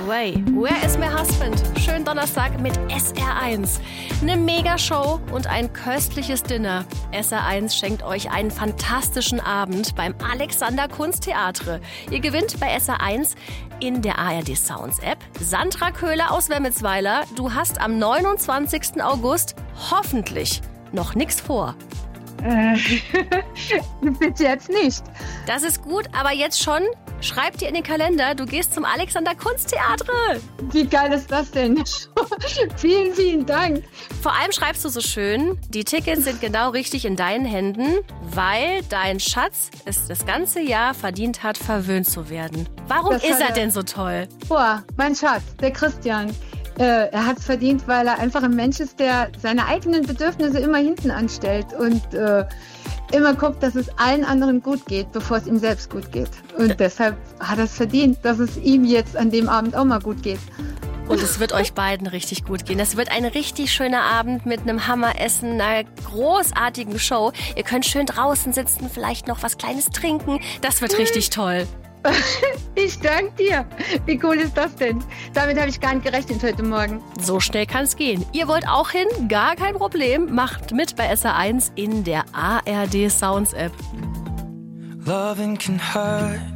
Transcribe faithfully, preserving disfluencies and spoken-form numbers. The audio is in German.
Way, Where is my husband? Schönen Donnerstag mit S R eins. Eine Megashow und ein köstliches Dinner. S R eins schenkt euch einen fantastischen Abend beim Alexander Kunsttheatre. Ihr gewinnt bei S R eins in der A R D Sounds App. Sandra Köhler aus Wemmelsweiler, du hast am neunundzwanzigsten August hoffentlich noch nichts vor. Äh, bis jetzt nicht. Das ist gut, aber jetzt schon. Schreib dir in den Kalender, du gehst zum Alexander Kunsttheatre. Wie geil ist das denn? Vielen, vielen Dank. Vor allem schreibst du so schön, die Tickets sind genau richtig in deinen Händen, weil dein Schatz es das ganze Jahr verdient hat, verwöhnt zu werden. Warum Das ist hat er er- denn so toll? Boah, mein Schatz, der Christian. Äh, er hat es verdient, weil er einfach ein Mensch ist, der seine eigenen Bedürfnisse immer hinten anstellt und äh, immer guckt, dass es allen anderen gut geht, bevor es ihm selbst gut geht. Und deshalb hat er es verdient, dass es ihm jetzt an dem Abend auch mal gut geht. Und es wird euch beiden richtig gut gehen. Das wird ein richtig schöner Abend mit einem Hammeressen, einer großartigen Show. Ihr könnt schön draußen sitzen, vielleicht noch was Kleines trinken. Das wird richtig toll. Ich danke dir. Wie cool ist das denn? Damit habe ich gar nicht gerechnet heute Morgen. So schnell kann es gehen. Ihr wollt auch hin? Gar kein Problem. Macht mit bei S R eins in der A R D Sounds App. Loving can hurt.